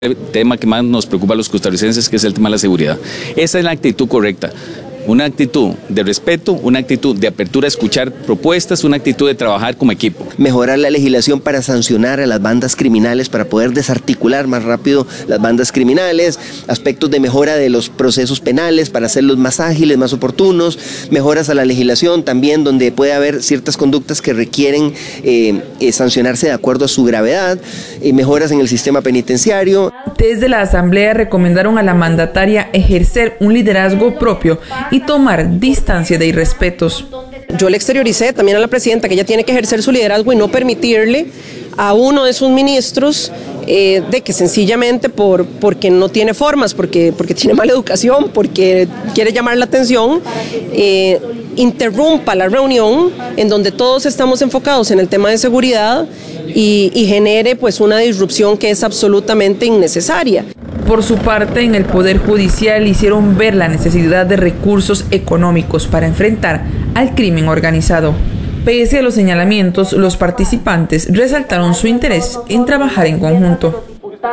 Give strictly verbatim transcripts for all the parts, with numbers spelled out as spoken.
El tema que más nos preocupa a los costarricenses, que es el tema de la seguridad. Esa es la actitud correcta. Una actitud de respeto, una actitud de apertura a escuchar propuestas, una actitud de trabajar como equipo. Mejorar la legislación para sancionar a las bandas criminales, para poder desarticular más rápido las bandas criminales, aspectos de mejora de los procesos penales para hacerlos más ágiles, más oportunos, mejoras a la legislación también donde puede haber ciertas conductas que requieren eh, eh, sancionarse de acuerdo a su gravedad, eh, mejoras en el sistema penitenciario. Desde la Asamblea recomendaron a la mandataria ejercer un liderazgo propio y tomar distancia de irrespetos. Yo le exterioricé también a la presidenta que ella tiene que ejercer su liderazgo y no permitirle a uno de sus ministros eh, de que sencillamente por, porque no tiene formas, porque, porque tiene mala educación, porque quiere llamar la atención, eh, interrumpa la reunión en donde todos estamos enfocados en el tema de seguridad y, y genere pues una disrupción que es absolutamente innecesaria. Por su parte, en el Poder Judicial hicieron ver la necesidad de recursos económicos para enfrentar al crimen organizado. Pese a los señalamientos, los participantes resaltaron su interés en trabajar en conjunto.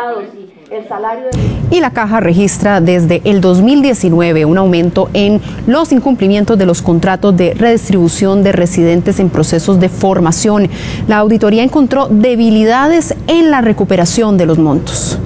Y la Caja registra desde el dos mil diecinueve un aumento en los incumplimientos de los contratos de redistribución de residentes en procesos de formación. La auditoría encontró debilidades en la recuperación de los montos.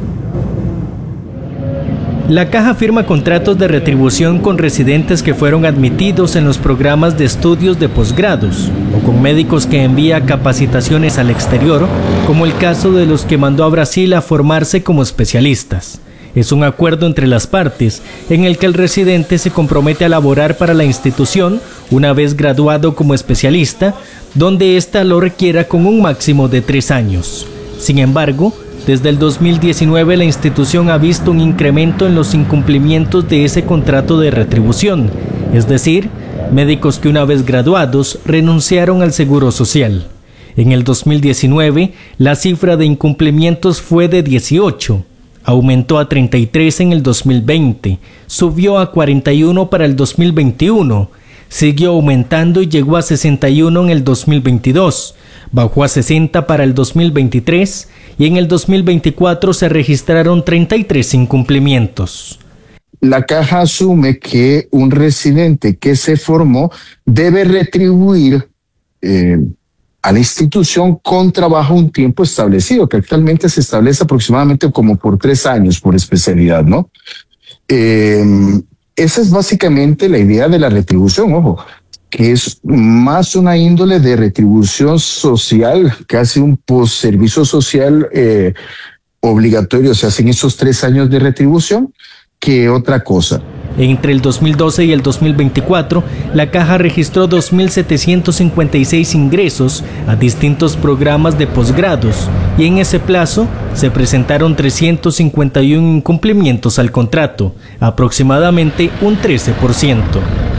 La Caja firma contratos de retribución con residentes que fueron admitidos en los programas de estudios de posgrados o con médicos que envía capacitaciones al exterior, como el caso de los que mandó a Brasil a formarse como especialistas. Es un acuerdo entre las partes en el que el residente se compromete a laborar para la institución una vez graduado como especialista, donde ésta lo requiera con un máximo de tres años. Sin embargo, desde el dos mil diecinueve la institución ha visto un incremento en los incumplimientos de ese contrato de retribución, es decir, médicos que una vez graduados renunciaron al seguro social. En el dos mil diecinueve la cifra de incumplimientos fue de dieciocho, aumentó a treinta y tres en el dos mil veinte, subió a cuarenta y uno para el dos mil veintiuno, siguió aumentando y llegó a sesenta y uno en el dos mil veintidós, bajó a sesenta para el dos mil veintitrés y en el dos mil veinticuatro se registraron treinta y tres incumplimientos. La Caja asume que un residente que se formó debe retribuir eh, a la institución con trabajo un tiempo establecido, que actualmente se establece aproximadamente como por tres años por especialidad, ¿no? Eh, esa es básicamente la idea de la retribución, ojo, que es más una índole de retribución social, casi un postservicio social eh, obligatorio, se hacen esos tres años de retribución, que otra cosa. Entre el dos mil doce y el dos mil veinticuatro, la Caja registró dos mil setecientos cincuenta y seis ingresos a distintos programas de posgrados y en ese plazo se presentaron trescientos cincuenta y uno incumplimientos al contrato, aproximadamente un trece por ciento.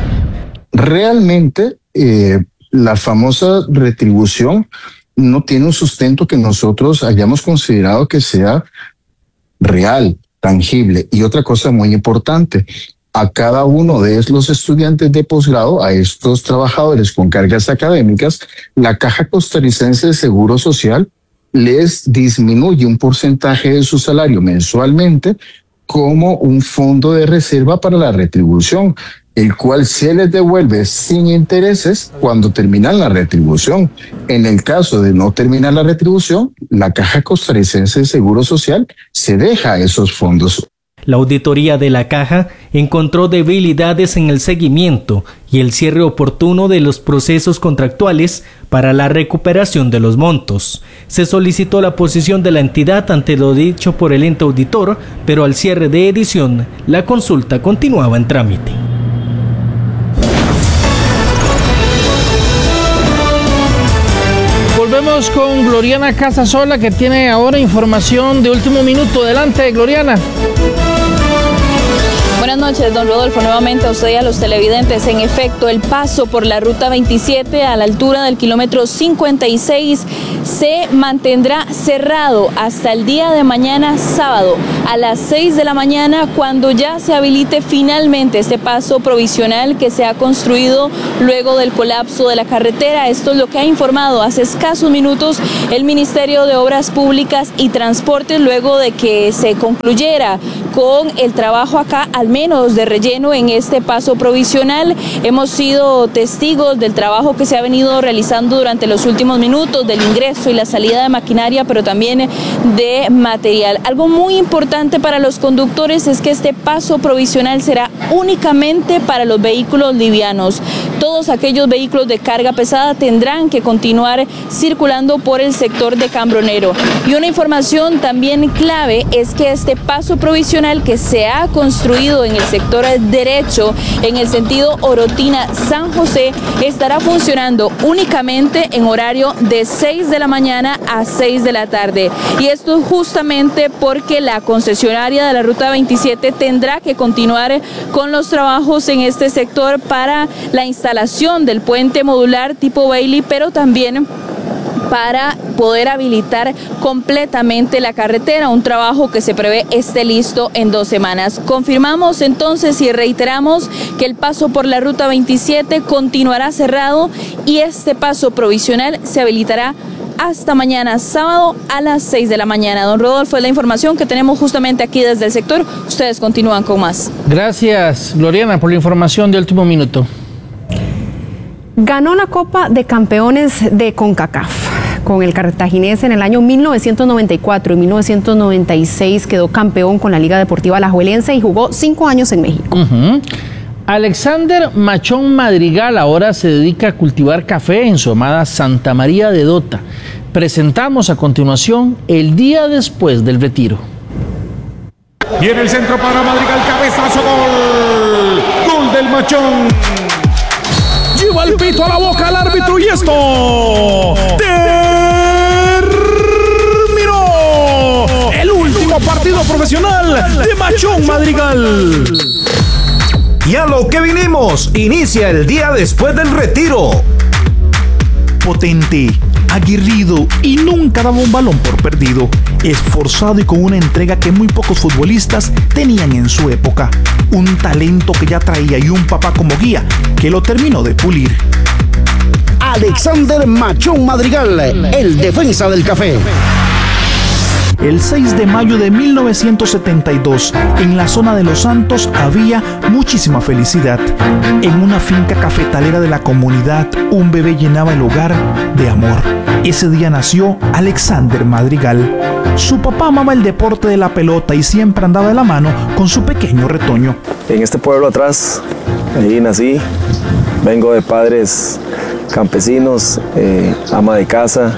Realmente eh, la famosa retribución no tiene un sustento que nosotros hayamos considerado que sea real, tangible. Y otra cosa muy importante, a cada uno de los estudiantes de posgrado, a estos trabajadores con cargas académicas, la Caja Costarricense de Seguro Social les disminuye un porcentaje de su salario mensualmente como un fondo de reserva para la retribución, el cual se les devuelve sin intereses cuando terminan la retribución. En el caso de no terminar la retribución, la Caja Costarricense de Seguro Social se deja esos fondos. La auditoría de la Caja encontró debilidades en el seguimiento y el cierre oportuno de los procesos contractuales para la recuperación de los montos. Se solicitó la posición de la entidad ante lo dicho por el ente auditor, pero al cierre de edición, la consulta continuaba en trámite. Volvemos con Gloriana Casasola, que tiene ahora información de último minuto. Adelante, Gloriana. Buenas noches, don Rodolfo, nuevamente a usted y a los televidentes. En efecto, el paso por la ruta veintisiete a la altura del kilómetro cincuenta y seis se mantendrá cerrado hasta el día de mañana sábado a las seis de la mañana, cuando ya se habilite finalmente este paso provisional que se ha construido luego del colapso de la carretera. Esto es lo que ha informado hace escasos minutos el Ministerio de Obras Públicas y Transportes, luego de que se concluyera con el trabajo acá, al menos de relleno, en este paso provisional. Hemos sido testigos del trabajo que se ha venido realizando durante los últimos minutos, del ingreso y la salida de maquinaria, pero también de material. Algo muy importante para los conductores es que este paso provisional será únicamente para los vehículos livianos. Todos aquellos vehículos de carga pesada tendrán que continuar circulando por el sector de Cambronero. Y una información también clave es que este paso provisional que se ha construido en el sector derecho, en el sentido Orotina-San José, estará funcionando únicamente en horario de seis de la mañana a seis de la tarde. Y esto es justamente porque la concesionaria de la ruta veintisiete tendrá que continuar con los trabajos en este sector para la instalación del puente modular tipo Bailey, pero también para poder habilitar completamente la carretera, un trabajo que se prevé esté listo en dos semanas. Confirmamos entonces y reiteramos que el paso por la ruta veintisiete continuará cerrado y este paso provisional se habilitará hasta mañana sábado a las seis de la mañana. Don Rodolfo, es la información que tenemos justamente aquí desde el sector. Ustedes continúan con más. Gracias, Gloriana, por la información de último minuto. Ganó la Copa de Campeones de CONCACAF con el cartaginés en el año mil novecientos noventa y cuatro y mil novecientos noventa y seis. Quedó campeón con la Liga Deportiva Alajuelense y jugó cinco años en México. Uh-huh. Alexander Machón Madrigal ahora se dedica a cultivar café en su amada Santa María de Dota. Presentamos a continuación el día después del retiro. Viene el centro para Madrigal, cabezazo, gol. Gol del Machón. Lleva el pito a la boca al árbitro y esto terminó el último partido profesional de Machón Madrigal. Y a lo que vinimos, inicia el día después del retiro. Potente, aguerrido y nunca daba un balón por perdido. Esforzado y con una entrega que muy pocos futbolistas tenían en su época. Un talento que ya traía y un papá como guía que lo terminó de pulir. Alexander Machón Madrigal, el defensa del café. El seis de mayo de mil novecientos setenta y dos, en la zona de Los Santos, había muchísima felicidad. En una finca cafetalera de la comunidad, un bebé llenaba el hogar de amor. Ese día nació Alexander Madrigal. Su papá amaba el deporte de la pelota y siempre andaba de la mano con su pequeño retoño. En este pueblo atrás, allí nací. Vengo de padres campesinos, eh, ama de casa,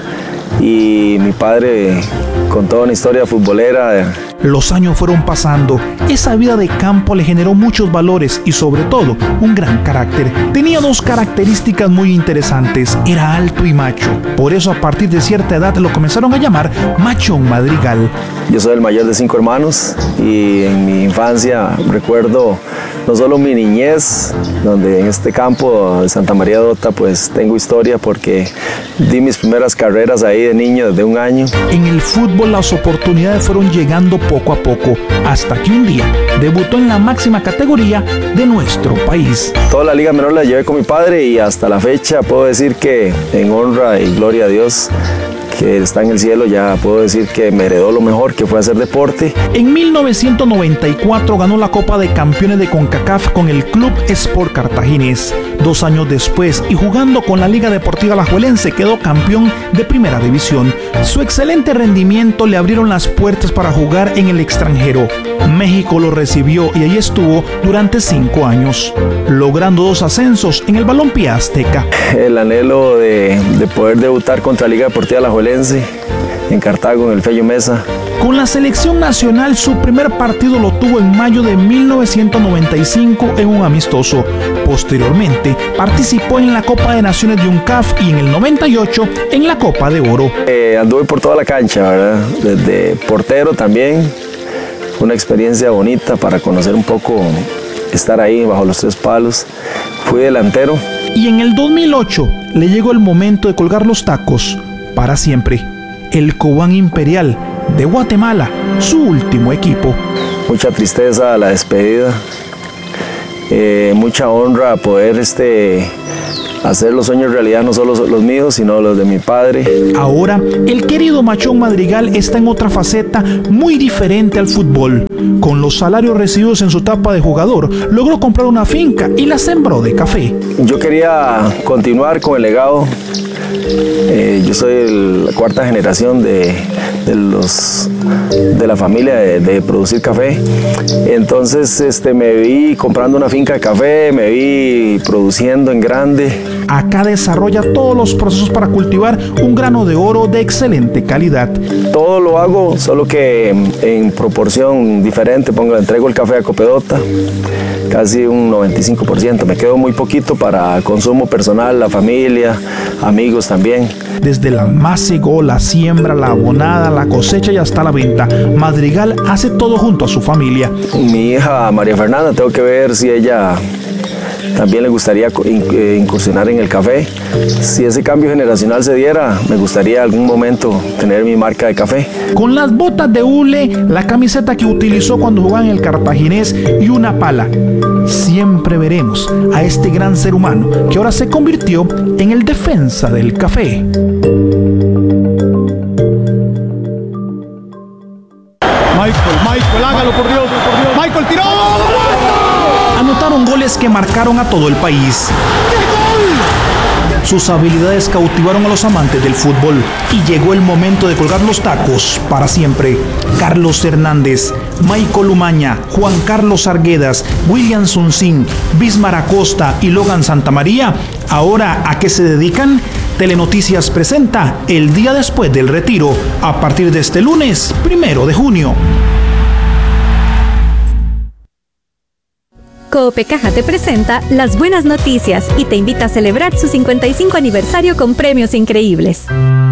y mi padre con toda una historia futbolera. Los años fueron pasando. Esa vida de campo le generó muchos valores y sobre todo un gran carácter. Tenía dos características muy interesantes. Era alto y macho. Por eso a partir de cierta edad lo comenzaron a llamar Machón Madrigal. Yo soy el mayor de cinco hermanos y en mi infancia recuerdo no solo mi niñez, donde en este campo de Santa María Dota pues tengo historia porque di mis primeras carreras ahí de niño desde un año. En el fútbol las oportunidades fueron llegando poco a poco, hasta que un día debutó en la máxima categoría de nuestro país. Toda la Liga Menor la llevé con mi padre y hasta la fecha puedo decir que en honra y gloria a Dios que está en el cielo, ya puedo decir que me heredó lo mejor, que fue hacer deporte. En mil novecientos noventa y cuatro ganó la Copa de Campeones de CONCACAF con el Club Sport Cartaginés. Dos años después, y jugando con la Liga Deportiva Alajuelense, quedó campeón de Primera División. Su excelente rendimiento le abrieron las puertas para jugar en el extranjero. México lo recibió y ahí estuvo durante cinco años, logrando dos ascensos en el balompié azteca. El anhelo de, de poder debutar contra Liga Deportiva Alajuelense en Cartago, en el Fello Mesa. Con la selección nacional, su primer partido lo tuvo en mayo de mil novecientos noventa y cinco en un amistoso. Posteriormente, participó en la Copa de Naciones de UNCAF y en el noventa y ocho en la Copa de Oro. Eh, anduve por toda la cancha, ¿verdad? Desde portero también, una experiencia bonita para conocer un poco, estar ahí bajo los tres palos. Fui delantero. Y en el dos mil ocho le llegó el momento de colgar los tacos para siempre. El Cobán Imperial de Guatemala, su último equipo. Mucha tristeza a la despedida, eh, mucha honra poder este, hacer los sueños realidad, no solo los míos, sino los de mi padre. Ahora, el querido Machón Madrigal está en otra faceta muy diferente al fútbol. Con los salarios recibidos en su etapa de jugador, logró comprar una finca y la sembró de café. Yo quería continuar con el legado. Eh, yo soy el, la cuarta generación de, de, los, de la familia de, de producir café. Entonces este, me vi comprando una finca de café, me vi produciendo en grande. Acá desarrolla todos los procesos para cultivar un grano de oro de excelente calidad. Todo lo hago, solo que en, en proporción diferente. Pongo, entrego el café a Copedota, casi un noventa y cinco por ciento. Me quedo muy poquito para consumo personal, la familia, amigos también. Desde la macegó, la siembra, la abonada, la cosecha y hasta la venta, Madrigal hace todo junto a su familia. Mi hija María Fernanda, tengo que ver si ella también le gustaría incursionar en el café. Si ese cambio generacional se diera, me gustaría algún momento tener mi marca de café. Con las botas de hule, la camiseta que utilizó cuando jugaba en el Cartaginés y una pala, siempre veremos a este gran ser humano que ahora se convirtió en el defensa del café. Michael, Michael, hágalo por Dios, por Dios. Michael tiró. Anotaron goles que marcaron a todo el país. Sus habilidades cautivaron a los amantes del fútbol y llegó el momento de colgar los tacos para siempre. Carlos Hernández, Michael Umaña, Juan Carlos Arguedas, William Sunsin, Bismar Acosta y Logan Santamaría, ¿ahora a qué se dedican? Telenoticias presenta El día después del retiro, a partir de este lunes, primero de junio. Coopecaja te presenta las buenas noticias y te invita a celebrar su cincuenta y cinco aniversario con premios increíbles.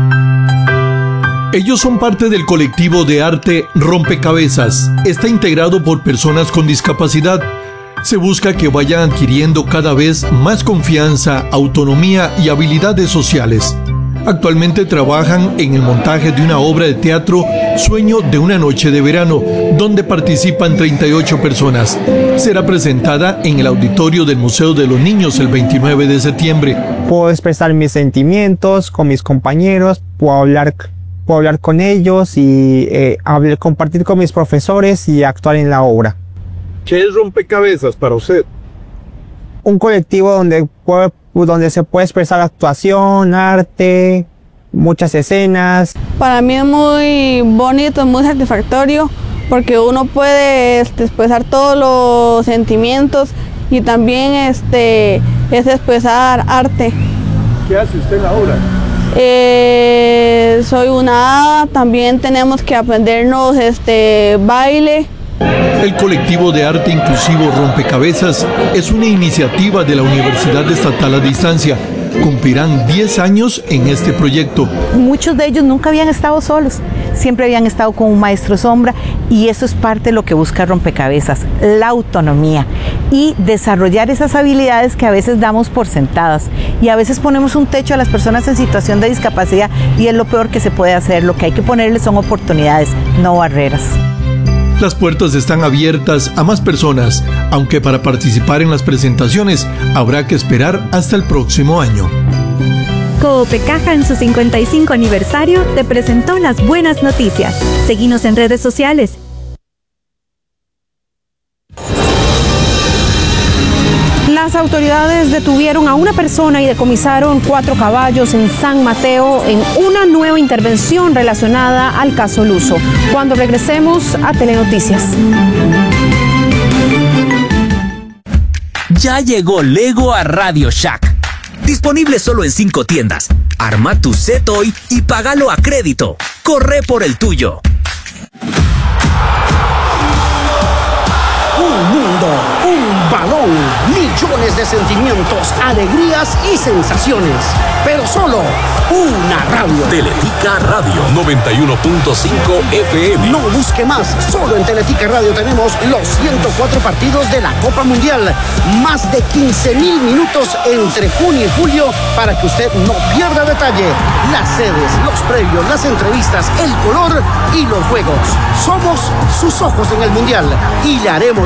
Ellos son parte del colectivo de arte Rompecabezas. Está integrado por personas con discapacidad. Se busca que vayan adquiriendo cada vez más confianza, autonomía y habilidades sociales. Actualmente trabajan en el montaje de una obra de teatro, Sueño de una noche de verano, donde participan treinta y ocho personas. Será presentada en el auditorio del Museo de los Niños el veintinueve de septiembre. Puedo expresar mis sentimientos con mis compañeros, puedo hablar, puedo hablar con ellos y eh, hablar, compartir con mis profesores y actuar en la obra. ¿Qué es Rompecabezas para usted? Un colectivo donde puede donde se puede expresar actuación, arte, muchas escenas. Para mí es muy bonito, muy satisfactorio, porque uno puede este, expresar todos los sentimientos y también este, es expresar arte. ¿Qué hace usted en la obra? Eh, soy una hada, también tenemos que aprendernos este, baile. El colectivo de arte inclusivo Rompecabezas es una iniciativa de la Universidad Estatal a Distancia. Cumplirán diez años en este proyecto. Muchos de ellos nunca habían estado solos, siempre habían estado con un maestro sombra, y eso es parte de lo que busca Rompecabezas, la autonomía y desarrollar esas habilidades que a veces damos por sentadas, y a veces ponemos un techo a las personas en situación de discapacidad y es lo peor que se puede hacer. Lo que hay que ponerles son oportunidades, no barreras. Las puertas están abiertas a más personas, aunque para participar en las presentaciones habrá que esperar hasta el próximo año. Coopecaja en su cincuenta y cinco aniversario te presentó las buenas noticias. Seguinos en redes sociales. Las autoridades detuvieron a una persona y decomisaron cuatro caballos en San Mateo en una nueva intervención relacionada al caso Luzo. Cuando regresemos a Telenoticias. Ya llegó Lego a Radio Shack. Disponible solo en cinco tiendas. Arma tu set hoy y págalo a crédito. Corre por el tuyo. Un mundo, un Balón, millones de sentimientos, alegrías y sensaciones, pero solo una radio. Teletica Radio noventa y uno punto cinco F M. No busque más, solo en Teletica Radio tenemos los ciento cuatro partidos de la Copa Mundial, más de quince mil minutos entre junio y julio para que usted no pierda detalle. Las sedes, los previos, las entrevistas, el color y los juegos. Somos sus ojos en el Mundial y le haremos